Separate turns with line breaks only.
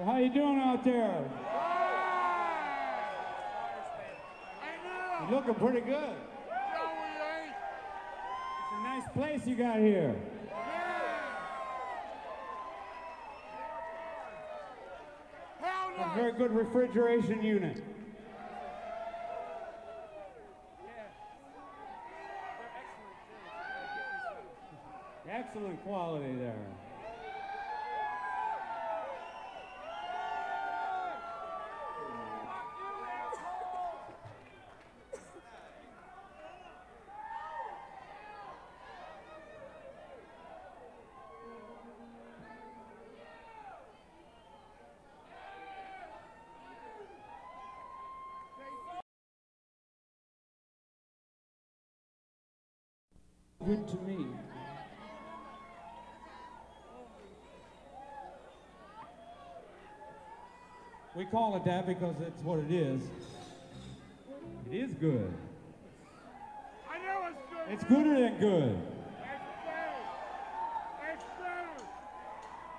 How you doing out there? You're looking pretty good. It's a nice place you got here. A very good refrigeration unit. Excellent quality there. Good to me. We call it that because it's what it is. It is good.
I know it's good.
It's gooder than good.